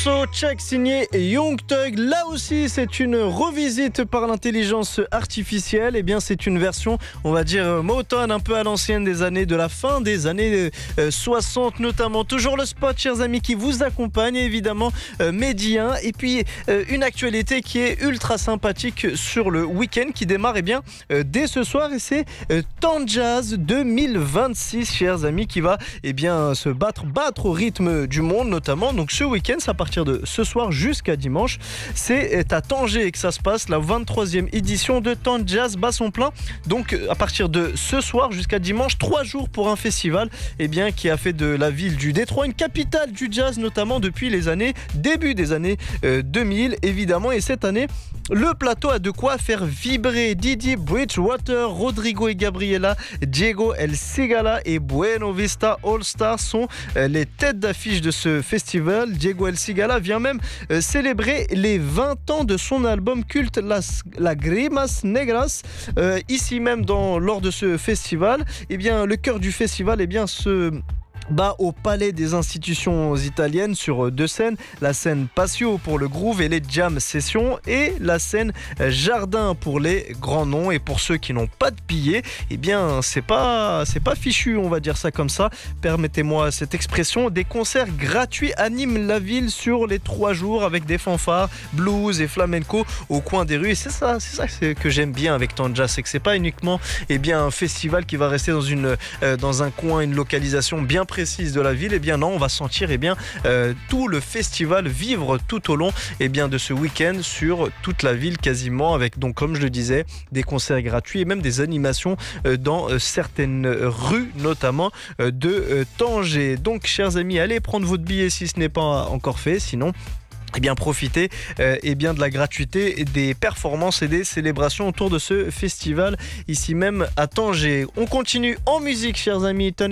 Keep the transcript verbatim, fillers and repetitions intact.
So Check signé Young Thug. Là aussi, c'est une revisite par l'intelligence artificielle. Eh bien, c'est une version, on va dire, Motown, un peu à l'ancienne des années, de la fin des années euh, soixante notamment. Toujours le spot, chers amis, qui vous accompagne, évidemment, euh, Médien. Et puis, euh, une actualité qui est ultra sympathique sur le week-end qui démarre, eh bien, euh, dès ce soir. Et c'est euh, Tanjazz deux mille vingt-six, chers amis, qui va, eh bien, se battre, battre au rythme du monde, notamment. Donc, ce week-end, c'est à partir de ce soir jusqu'à dimanche. C'est à Tanger que ça se passe, la vingt-troisième édition de Tanjazz bat son plein. Donc, à partir de ce soir jusqu'à dimanche, trois jours pour un festival, eh bien, qui a fait de la ville du Détroit une capitale du jazz, notamment depuis les années, début des années euh, deux mille, évidemment. Et cette année, le plateau a de quoi faire vibrer. Didi Bridgewater, Rodrigo et Gabriela, Diego El Cigala et Bueno Vista All Stars sont euh, les têtes d'affiche de ce festival. Diego El Cigala vient même euh, célébrer les vingt ans de son album culte Las Lágrimas Negras, euh, ici même dans, lors de ce festival. Eh bien, le cœur du festival, eh bien, se bat au Palais des institutions italiennes sur deux scènes, la scène Patio pour le groove et les jam sessions, et la scène Jardin pour les grands noms. Et pour ceux qui n'ont pas de billets, eh bien c'est pas c'est pas fichu, on va dire ça comme ça, permettez-moi cette expression. Des concerts gratuits animent la ville sur les trois jours avec des fanfares, blues et flamenco au coin des rues. Et c'est ça, c'est ça que j'aime bien avec Tanjazz, c'est que c'est pas uniquement, eh bien, un festival qui va rester dans une euh, dans un coin, une localisation bien précise de la ville. Eh bien non, on va sentir, eh bien, euh, tout le festival vivre tout au long, eh bien, de ce week-end sur toute la ville quasiment, avec, donc, comme je le disais, des concerts gratuits et même des animations euh, dans euh, certaines rues, notamment euh, de euh, Tanger. Donc, chers amis, allez prendre votre billet si ce n'est pas encore fait, sinon eh bien, profitez euh, eh bien, de la gratuité, des performances et des célébrations autour de ce festival ici même à Tanger. On continue en musique, chers amis. Tony